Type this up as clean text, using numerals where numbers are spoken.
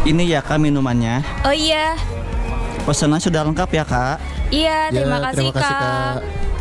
Ini ya kak minumannya. Oh iya. Pesanan sudah lengkap ya kak. Iya, terima Ya, kasih terima kasih, Kak. Kak.